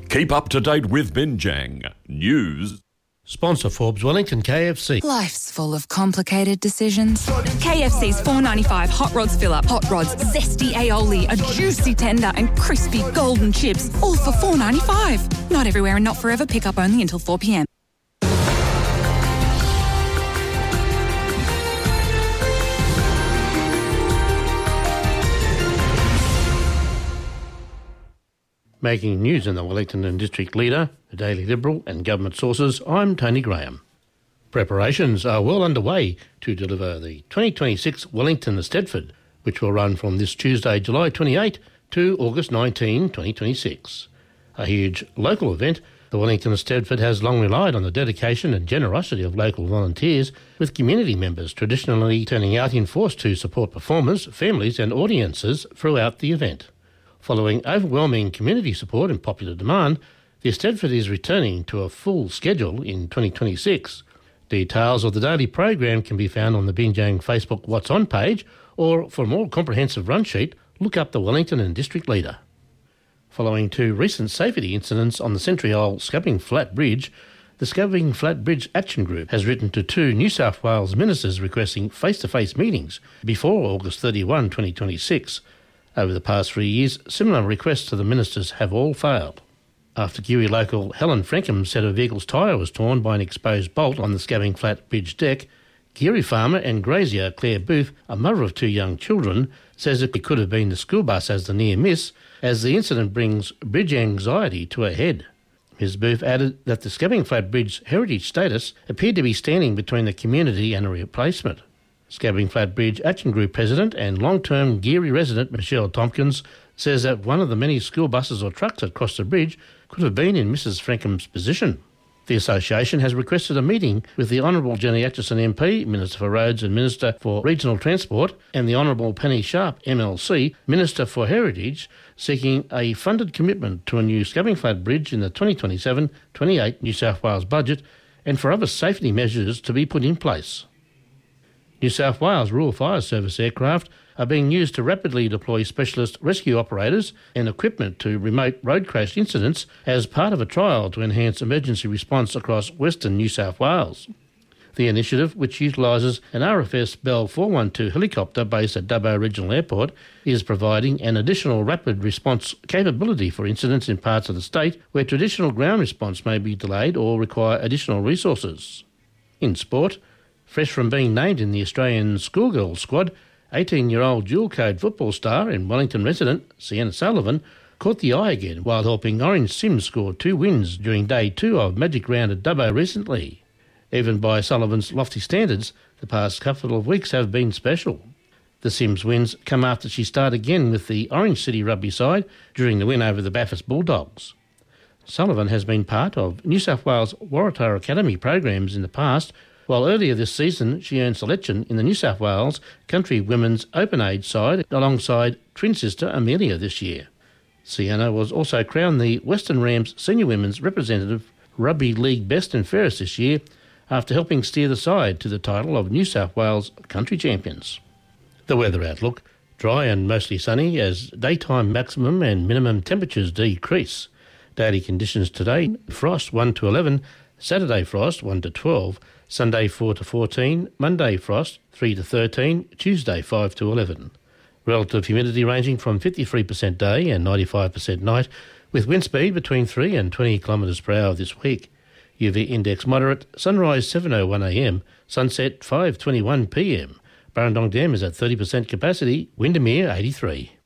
Keep up to date with Binjang News. Sponsor Forbes Wellington KFC. Life's full of complicated decisions. KFC's $4.95 Hot Rods Fill-Up. Hot Rods, zesty aioli, a juicy tender and crispy golden chips, all for $4.95. Not everywhere and not forever. Pick up only until 4 p.m. Making news in the Wellington and District Leader, the Daily Liberal and government sources, I'm Tony Graham. Preparations are well underway to deliver the 2026 Wellington Eisteddfod, which will run from this Tuesday, July 28 to August 19, 2026. A huge local event, the Wellington Eisteddfod has long relied on the dedication and generosity of local volunteers, with community members traditionally turning out in force to support performers, families and audiences throughout the event. Following overwhelming community support and popular demand, the Eisteddfod is returning to a full schedule in 2026. Details of the daily program can be found on the Binjang Facebook What's On page, or for a more comprehensive run sheet, look up the Wellington and District Leader. Following two recent safety incidents on the Century Old Scabbing Flat Bridge, the Scabbing Flat Bridge Action Group has written to two New South Wales ministers requesting face-to-face meetings before August 31, 2026. Over the past 3 years, similar requests to the ministers have all failed. After Geary local Helen Frankham said her vehicle's tyre was torn by an exposed bolt on the Scabbing Flat Bridge deck, Geary farmer and grazier Claire Booth, a mother of two young children, says it could have been the school bus as the near miss, as the incident brings bridge anxiety to a head. Ms Booth added that the Scabbing Flat Bridge heritage status appeared to be standing between the community and a replacement. Scabbing Flat Bridge Action Group President and long-term Geary resident Michelle Tompkins says that one of the many school buses or trucks that crossed the bridge could have been in Mrs Frankham's position. The association has requested a meeting with the Honourable Jenny Atchison MP, Minister for Roads and Minister for Regional Transport, and the Honourable Penny Sharp, MLC, Minister for Heritage, seeking a funded commitment to a new Scabbing Flat Bridge in the 2027-28 New South Wales budget, and for other safety measures to be put in place. New South Wales Rural Fire Service aircraft are being used to rapidly deploy specialist rescue operators and equipment to remote road crash incidents as part of a trial to enhance emergency response across Western New South Wales. The initiative, which utilises an RFS Bell 412 helicopter based at Dubbo Regional Airport, is providing an additional rapid response capability for incidents in parts of the state where traditional ground response may be delayed or require additional resources. In sport, fresh from being named in the Australian schoolgirls squad, 18-year-old dual-code football star and Wellington resident Sienna Sullivan caught the eye again while helping Orange Sims score 2 wins during day 2 of Magic Round at Dubbo recently. Even by Sullivan's lofty standards, the past couple of weeks have been special. The Sims wins come after she starred again with the Orange City rugby side during the win over the Bathurst Bulldogs. Sullivan has been part of New South Wales Waratah Academy programs in the past, while earlier this season she earned selection in the New South Wales Country Women's Open Age side alongside twin sister Amelia this year. Sienna was also crowned the Western Rams Senior Women's Representative Rugby League Best and Fairest this year after helping steer the side to the title of New South Wales Country Champions. The weather outlook: dry and mostly sunny as daytime maximum and minimum temperatures decrease. Daily conditions today: frost 1 to 11, Saturday frost 1 to 12, Sunday 4 to 14, Monday frost 3 to 13, Tuesday 5 to 11. Relative humidity ranging from 53% day and 95% night, with wind speed between 3 and 20 kilometres per hour this week. UV index moderate, sunrise 7:01am, sunset 5:21pm. Burrendong Dam is at 30% capacity, Windermere 83.